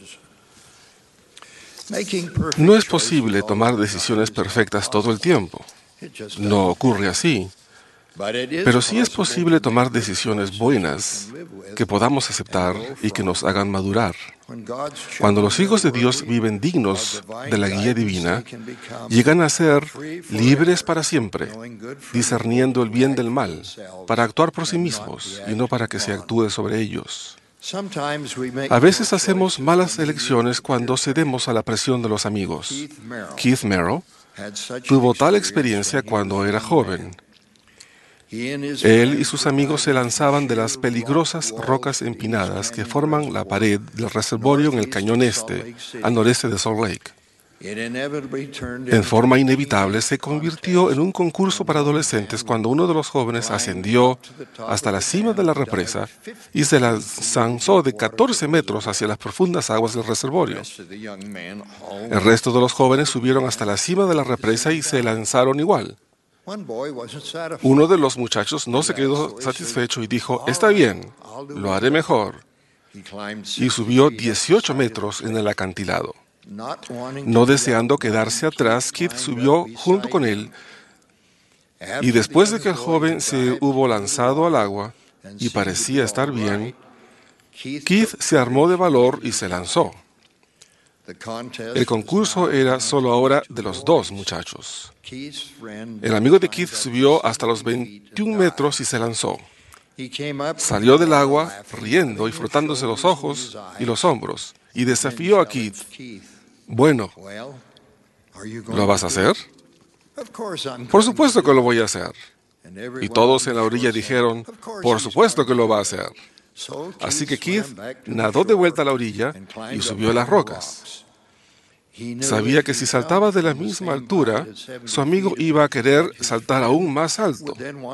No es posible tomar decisiones perfectas todo el tiempo. No ocurre así. Pero sí es posible tomar decisiones buenas que podamos aceptar y que nos hagan madurar. Cuando los hijos de Dios viven dignos de la guía divina, llegan a ser libres para siempre, discerniendo el bien del mal, para actuar por sí mismos y no para que se actúe sobre ellos. A veces hacemos malas elecciones cuando cedemos a la presión de los amigos. Keith Merrow tuvo tal experiencia cuando era joven. Él y sus amigos se lanzaban de las peligrosas rocas empinadas que forman la pared del reservorio en el cañón este, al noreste de Salt Lake. En forma inevitable se convirtió en un concurso para adolescentes cuando uno de los jóvenes ascendió hasta la cima de la represa y se lanzó de catorce metros hacia las profundas aguas del reservorio. El resto de los jóvenes subieron hasta la cima de la represa y se lanzaron igual. Uno de los muchachos no se quedó satisfecho y dijo, «Está bien, lo haré mejor». Y subió dieciocho metros en el acantilado. No deseando quedarse atrás, Keith subió junto con él. Y después de que el joven se hubo lanzado al agua y parecía estar bien, Keith se armó de valor y se lanzó. El concurso era solo ahora de los dos muchachos. El amigo de Keith subió hasta los veintiún metros y se lanzó. Salió del agua riendo y frotándose los ojos y los hombros y desafió a Keith. Bueno, ¿lo vas a hacer? Por supuesto que lo voy a hacer. Y todos en la orilla dijeron, por supuesto que lo va a hacer. Así que Keith nadó de vuelta a la orilla y subió a las rocas. Sabía que si saltaba de la misma altura, su amigo iba a querer saltar aún más alto.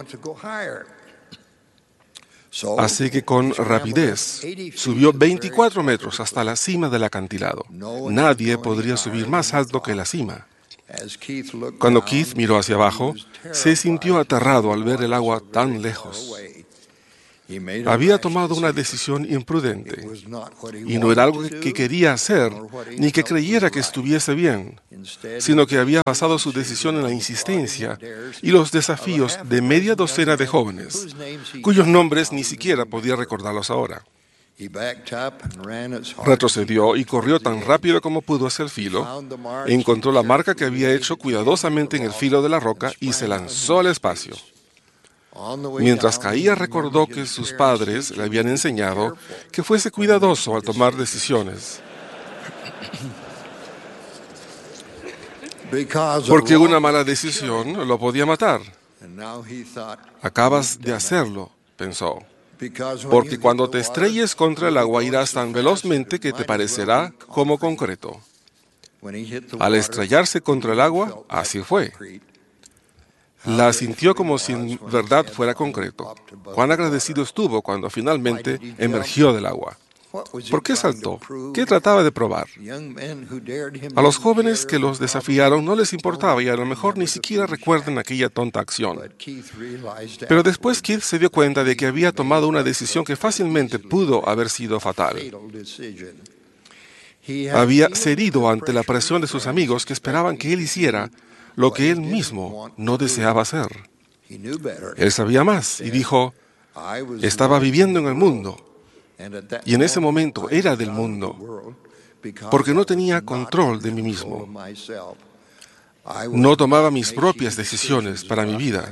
Así que con rapidez subió veinticuatro metros hasta la cima del acantilado. Nadie podría subir más alto que la cima. Cuando Keith miró hacia abajo, se sintió aterrado al ver el agua tan lejos. Había tomado una decisión imprudente, y no era algo que quería hacer, ni que creyera que estuviese bien, sino que había basado su decisión en la insistencia y los desafíos de media docena de jóvenes, cuyos nombres ni siquiera podía recordarlos ahora. Retrocedió y corrió tan rápido como pudo hacia el filo, encontró la marca que había hecho cuidadosamente en el filo de la roca y se lanzó al espacio. Mientras caía, recordó que sus padres le habían enseñado que fuese cuidadoso al tomar decisiones, porque una mala decisión lo podía matar. Acabas de hacerlo, pensó, porque cuando te estrelles contra el agua irás tan velozmente que te parecerá como concreto. Al estrellarse contra el agua, así fue. La sintió como si en verdad fuera concreto. Cuán agradecido estuvo cuando finalmente emergió del agua. ¿Por qué saltó? ¿Qué trataba de probar? A los jóvenes que los desafiaron no les importaba y a lo mejor ni siquiera recuerdan aquella tonta acción. Pero después Keith se dio cuenta de que había tomado una decisión que fácilmente pudo haber sido fatal. Había cedido ante la presión de sus amigos que esperaban que él hiciera lo que él mismo no deseaba hacer. Él sabía más y dijo, estaba viviendo en el mundo, y en ese momento era del mundo, porque no tenía control de mí mismo. No tomaba mis propias decisiones para mi vida,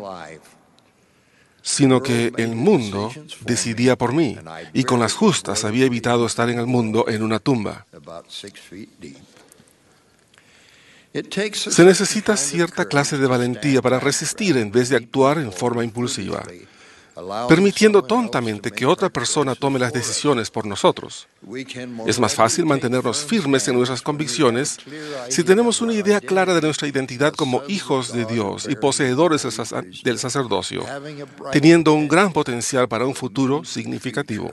sino que el mundo decidía por mí, y con las justas había evitado estar en el mundo en una tumba. Se necesita cierta clase de valentía para resistir en vez de actuar en forma impulsiva, permitiendo tontamente que otra persona tome las decisiones por nosotros. Es más fácil mantenernos firmes en nuestras convicciones si tenemos una idea clara de nuestra identidad como hijos de Dios y poseedores del sacerdocio, teniendo un gran potencial para un futuro significativo.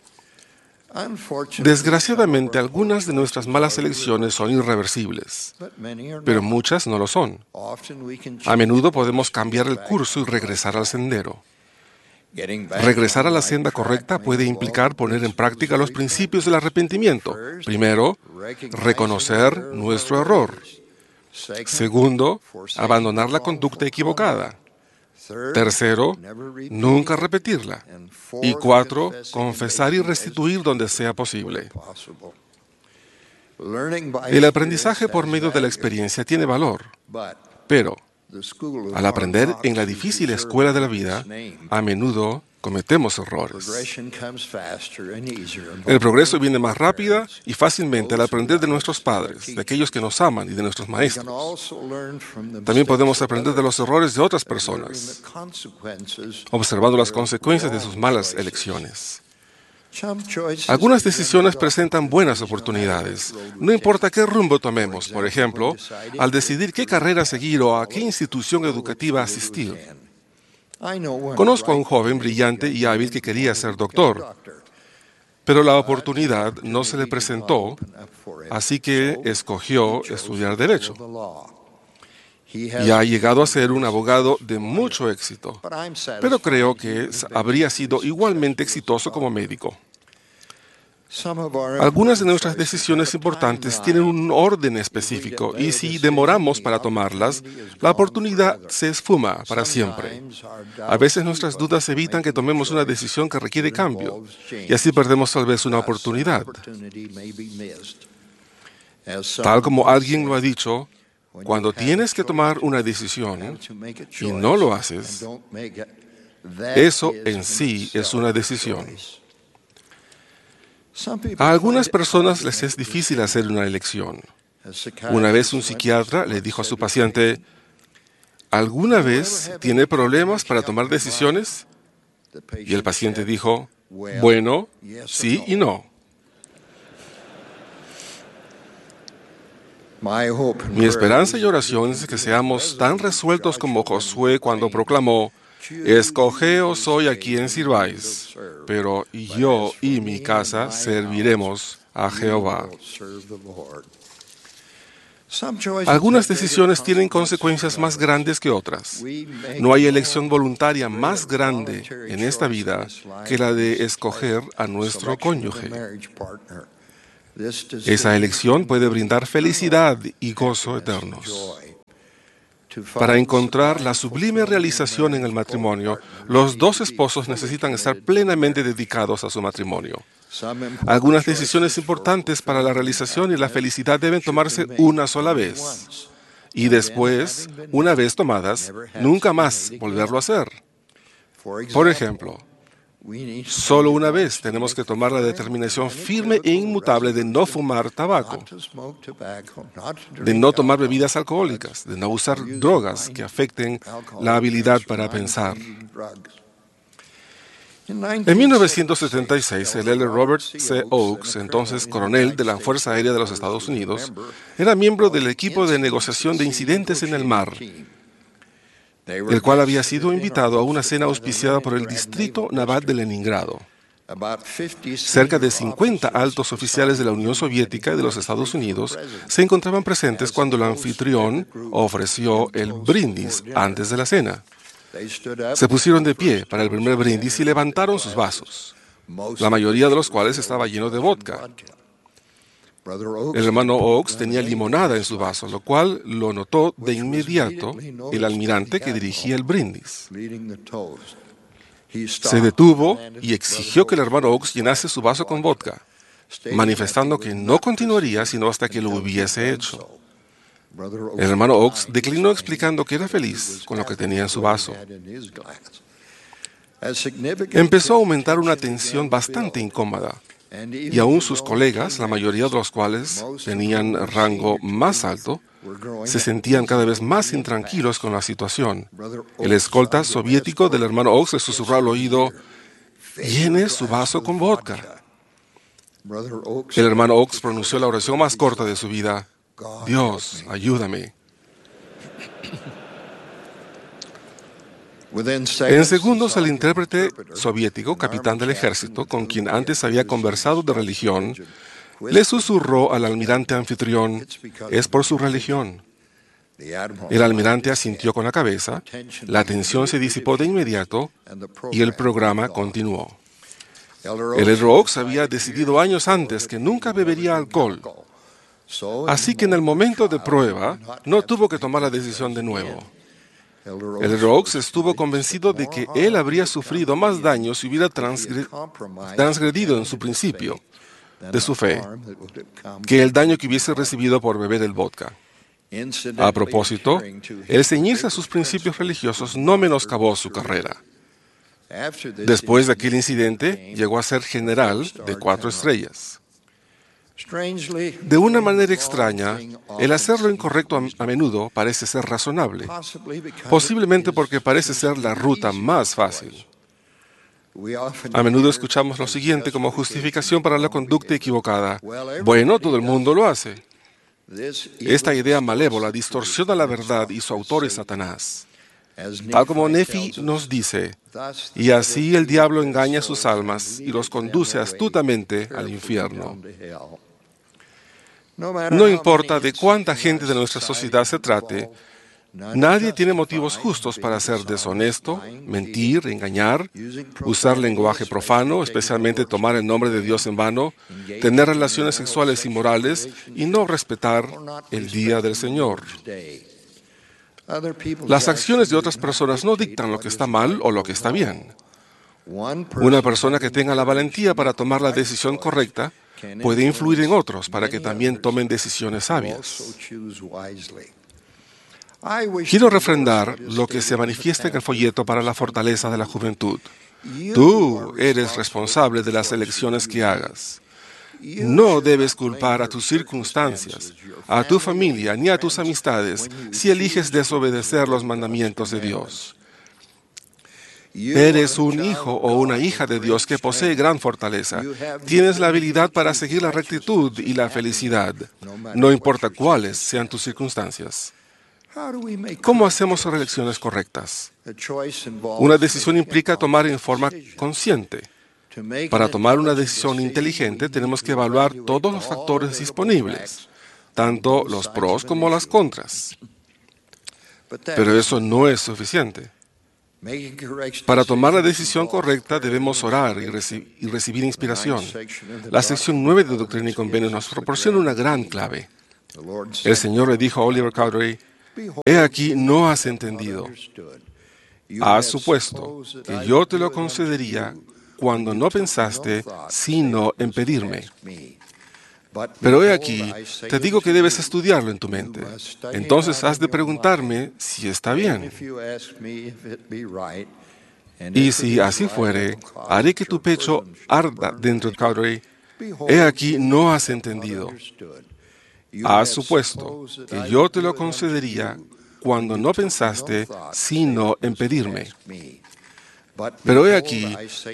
Desgraciadamente, algunas de nuestras malas elecciones son irreversibles, pero muchas no lo son. A menudo podemos cambiar el curso y regresar al sendero. Regresar a la senda correcta puede implicar poner en práctica los principios del arrepentimiento. Primero, reconocer nuestro error. Segundo, abandonar la conducta equivocada. Tercero, nunca repetirla. Y cuatro, confesar y restituir donde sea posible. El aprendizaje por medio de la experiencia tiene valor, pero al aprender en la difícil escuela de la vida, a menudo cometemos errores. El progreso viene más rápida y fácilmente al aprender de nuestros padres, de aquellos que nos aman y de nuestros maestros. También podemos aprender de los errores de otras personas, observando las consecuencias de sus malas elecciones. Algunas decisiones presentan buenas oportunidades. No importa qué rumbo tomemos, por ejemplo, al decidir qué carrera seguir o a qué institución educativa asistir. Conozco a un joven brillante y hábil que quería ser doctor, pero la oportunidad no se le presentó, así que escogió estudiar Derecho. Y ha llegado a ser un abogado de mucho éxito, pero creo que habría sido igualmente exitoso como médico. Algunas de nuestras decisiones importantes tienen un orden específico y si demoramos para tomarlas, la oportunidad se esfuma para siempre. A veces nuestras dudas evitan que tomemos una decisión que requiere cambio y así perdemos tal vez una oportunidad. Tal como alguien lo ha dicho, cuando tienes que tomar una decisión y no lo haces, eso en sí es una decisión. A algunas personas les es difícil hacer una elección. Una vez un psiquiatra le dijo a su paciente, ¿alguna vez tiene problemas para tomar decisiones? Y el paciente dijo, Bueno, sí y no. Mi esperanza y oración es que seamos tan resueltos como Josué cuando proclamó: escogeos hoy a quien sirváis, pero yo y mi casa serviremos a Jehová. Algunas decisiones tienen consecuencias más grandes que otras. No hay elección voluntaria más grande en esta vida que la de escoger a nuestro cónyuge. Esa elección puede brindar felicidad y gozo eternos. Para encontrar la sublime realización en el matrimonio, los dos esposos necesitan estar plenamente dedicados a su matrimonio. Algunas decisiones importantes para la realización y la felicidad deben tomarse una sola vez. Y después, una vez tomadas, nunca más volverlo a hacer. Por ejemplo, solo una vez tenemos que tomar la determinación firme e inmutable de no fumar tabaco, de no tomar bebidas alcohólicas, de no usar drogas que afecten la habilidad para pensar. En mil novecientos setenta y seis, el L. Robert C. Oakes, entonces coronel de la Fuerza Aérea de los Estados Unidos, era miembro del equipo de negociación de incidentes en el mar, el cual había sido invitado a una cena auspiciada por el Distrito Naval de Leningrado. Cerca de cincuenta altos oficiales de la Unión Soviética y de los Estados Unidos se encontraban presentes cuando el anfitrión ofreció el brindis antes de la cena. Se pusieron de pie para el primer brindis y levantaron sus vasos, la mayoría de los cuales estaba lleno de vodka. El hermano Oakes tenía limonada en su vaso, lo cual lo notó de inmediato el almirante que dirigía el brindis. Se detuvo y exigió que el hermano Oakes llenase su vaso con vodka, manifestando que no continuaría sino hasta que lo hubiese hecho. El hermano Oakes declinó explicando que era feliz con lo que tenía en su vaso. Empezó a aumentar una tensión bastante incómoda, y aún sus colegas, la mayoría de los cuales tenían rango más alto, se sentían cada vez más intranquilos con la situación. El escolta soviético del hermano Oakes le susurró al oído: «Llene su vaso con vodka». El hermano Oakes pronunció la oración más corta de su vida: «Dios, ayúdame». En segundos, el intérprete soviético, capitán del ejército, con quien antes había conversado de religión, le susurró al almirante anfitrión: «Es por su religión». El almirante asintió con la cabeza, la tensión se disipó de inmediato y el programa continuó. El Elder Oakes había decidido años antes que nunca bebería alcohol, así que en el momento de prueba no tuvo que tomar la decisión de nuevo. El Elder Oakes estuvo convencido de que él habría sufrido más daño si hubiera transgre- transgredido en su principio de su fe que el daño que hubiese recibido por beber el vodka. A propósito, el ceñirse a sus principios religiosos no menoscabó su carrera. Después de aquel incidente, llegó a ser general de cuatro estrellas. De una manera extraña, el hacer lo incorrecto a, a menudo parece ser razonable, posiblemente porque parece ser la ruta más fácil. A menudo escuchamos lo siguiente como justificación para la conducta equivocada: bueno, todo el mundo lo hace. Esta idea malévola distorsiona la verdad y su autor es Satanás. Tal como Nefi nos dice: y así el diablo engaña sus almas y los conduce astutamente al infierno. No importa de cuánta gente de nuestra sociedad se trate, nadie tiene motivos justos para ser deshonesto, mentir, engañar, usar lenguaje profano, especialmente tomar el nombre de Dios en vano, tener relaciones sexuales inmorales y no respetar el día del Señor. Las acciones de otras personas no dictan lo que está mal o lo que está bien. Una persona que tenga la valentía para tomar la decisión correcta puede influir en otros para que también tomen decisiones sabias. Quiero refrendar lo que se manifiesta en el folleto para la fortaleza de la juventud. Tú eres responsable de las elecciones que hagas. No debes culpar a tus circunstancias, a tu familia, ni a tus amistades si eliges desobedecer los mandamientos de Dios. Eres un hijo o una hija de Dios que posee gran fortaleza. Tienes la habilidad para seguir la rectitud y la felicidad, no importa cuáles sean tus circunstancias. ¿Cómo hacemos elecciones correctas? Una decisión implica tomar en forma consciente. Para tomar una decisión inteligente tenemos que evaluar todos los factores disponibles, tanto los pros como las contras. Pero eso no es suficiente. Para tomar la decisión correcta debemos orar y, reci- y recibir inspiración. La sección nueve de Doctrina y Convenios nos proporciona una gran clave. El Señor le dijo a Oliver Cowdery: «He aquí, no has entendido. Has supuesto que yo te lo concedería cuando no pensaste sino en pedirme. Pero he aquí, te digo que debes estudiarlo en tu mente. Entonces has de preguntarme si está bien. Y si así fuere, haré que tu pecho arda dentro de Cowdery. He aquí, no has entendido. Has supuesto que yo te lo concedería cuando no pensaste sino en pedirme. Pero he aquí,